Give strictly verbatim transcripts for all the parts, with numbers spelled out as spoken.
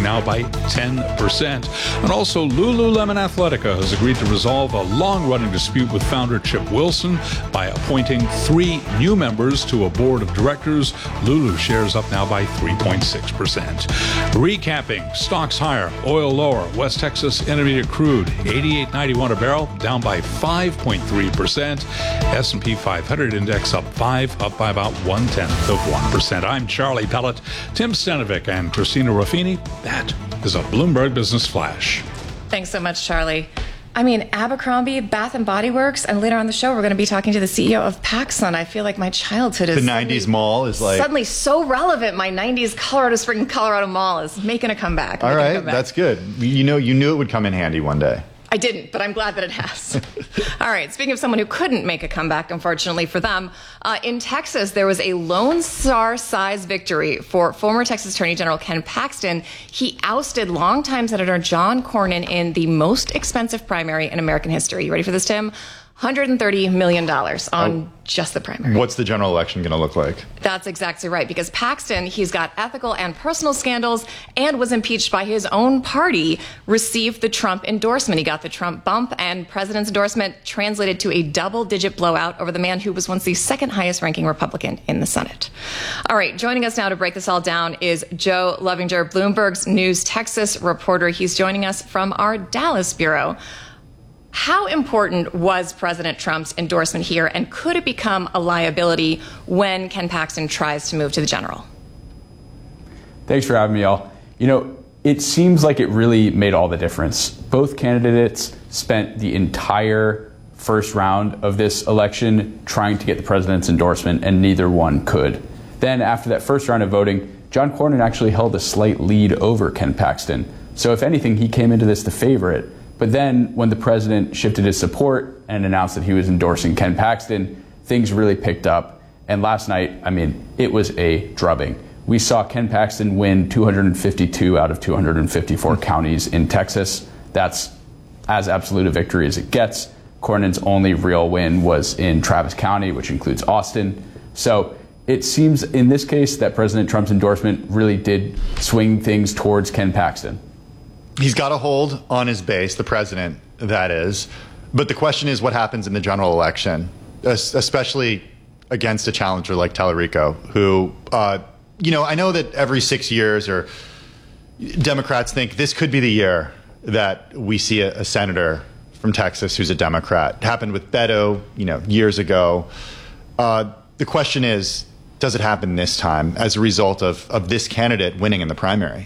now by ten percent. And also, Lululemon Athletica has agreed to resolve a long-running dispute with founder Chip Wilson by appointing three new members to a board of directors. Lulu shares up now by three point six percent. Recapping, stocks higher, oil lower, West Texas Intermediate crude eighty-eight ninety-one a barrel, down by five point three percent. S and P five hundred index up five, up by about one-tenth of one percent. I'm Charlie Pellet, Tim Stenovic, and Christina Ruffini. That is a Bloomberg Business Flash. Thanks so much, Charlie. I mean, Abercrombie, Bath and Body Works, and later on the show, we're going to be talking to the C E O of PacSun. I feel like my childhood is the nineties mall is like suddenly so relevant. My nineties Colorado Springs, Colorado Mall is making a comeback. All right, comeback. That's good. You know, you knew it would come in handy one day. I didn't, but I'm glad that it has. All right, speaking of someone who couldn't make a comeback, unfortunately for them, uh, in Texas, there was a Lone Star-size victory for former Texas Attorney General Ken Paxton. He ousted longtime Senator John Cornyn in the most expensive primary in American history. You ready for this, Tim? one hundred thirty million dollars on oh. just the primary. What's the general election going to look like? That's exactly right, because Paxton, he's got ethical and personal scandals and was impeached by his own party, received the Trump endorsement. He got the Trump bump, and president's endorsement translated to a double-digit blowout over the man who was once the second highest-ranking Republican in the Senate. All right, joining us now to break this all down is Joe Lovinger, Bloomberg's News Texas reporter. He's joining us from our Dallas bureau. How important was President Trump's endorsement here, and could it become a liability when Ken Paxton tries to move to the general? Thanks for having me, y'all. You know, it seems like it really made all the difference. Both candidates spent the entire first round of this election trying to get the president's endorsement, and neither one could. Then, after that first round of voting, John Cornyn actually held a slight lead over Ken Paxton. So if anything, he came into this the favorite. But then when the president shifted his support and announced that he was endorsing Ken Paxton, things really picked up. And last night, I mean, it was a drubbing. We saw Ken Paxton win two hundred fifty-two out of two hundred fifty-four counties in Texas. That's as absolute a victory as it gets. Cornyn's only real win was in Travis County, which includes Austin. So it seems in this case that President Trump's endorsement really did swing things towards Ken Paxton. He's got a hold on his base, the president, that is. But the question is what happens in the general election, especially against a challenger like Tallarico, who, uh, you know, I know that every six years or Democrats think this could be the year that we see a, a senator from Texas who's a Democrat. It happened with Beto, you know, years ago. Uh, the question is, does it happen this time as a result of, of this candidate winning in the primary?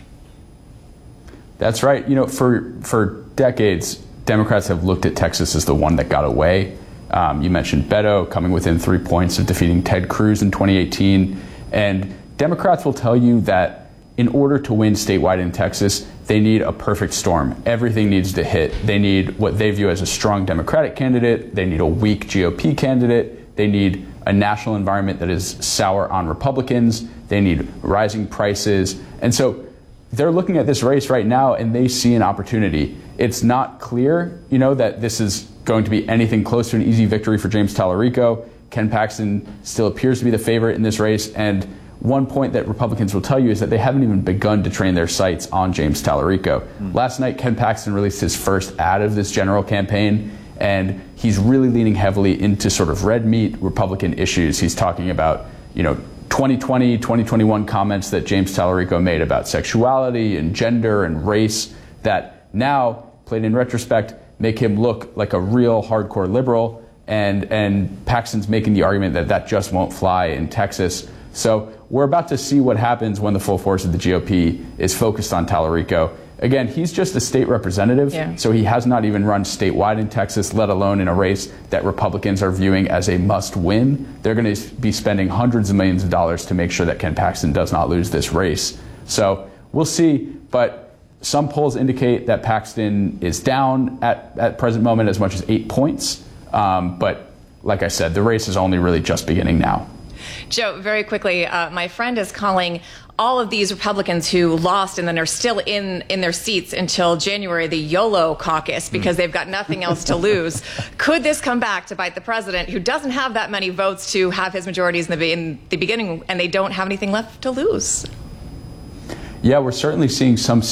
That's right. You know, for for decades, Democrats have looked at Texas as the one that got away. Um, you mentioned Beto coming within three points of defeating Ted Cruz in twenty eighteen. And Democrats will tell you that in order to win statewide in Texas, they need a perfect storm. Everything needs to hit. They need what they view as a strong Democratic candidate. They need a weak G O P candidate. They need a national environment that is sour on Republicans. They need rising prices. And so they're looking at this race right now and they see an opportunity. It's not clear, you know, that this is going to be anything close to an easy victory for James Tallarico. Ken Paxton still appears to be the favorite in this race. And one point that Republicans will tell you is that they haven't even begun to train their sights on James Tallarico. Mm. Last night, Ken Paxton released his first ad of this general campaign, and he's really leaning heavily into sort of red meat Republican issues. He's talking about, you know, twenty twenty, twenty twenty-one comments that James Tallarico made about sexuality and gender and race that now, played in retrospect, make him look like a real hardcore liberal. And, and Paxton's making the argument that that just won't fly in Texas. So we're about to see what happens when the full force of the G O P is focused on Tallarico. Again, he's just a state representative, yeah. So he has not even run statewide in Texas, let alone in a race that Republicans are viewing as a must-win. They're going to be spending hundreds of millions of dollars to make sure that Ken Paxton does not lose this race. So we'll see, but some polls indicate that Paxton is down at, at present moment as much as eight points. Um, but like I said, the race is only really just beginning now. Joe, very quickly, uh, my friend is calling all of these Republicans who lost and then are still in, in their seats until January, the YOLO caucus, because they've got nothing else to lose. Could this come back to bite the president, who doesn't have that many votes to have his majorities in the, in the beginning, and they don't have anything left to lose? Yeah, we're certainly seeing some